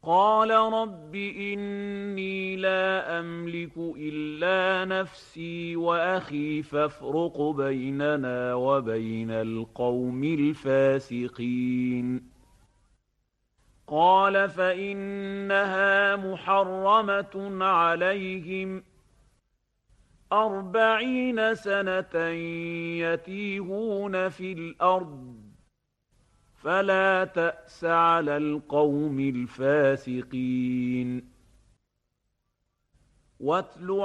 قال رب إني لا أملك إلا نفسي وأخي فافرق بيننا وبين القوم الفاسقين قال فإنها محرمة عليهم 40 سنة يتيهون في الأرض فلا تأس على القوم الفاسقين واتل